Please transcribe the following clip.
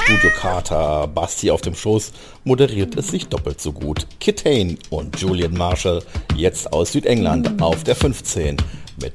Studio Carter, Basti auf dem Schoß, moderiert es sich doppelt so gut. Kit Hain und Julian Marshall, jetzt aus Südengland, auf der 15 mit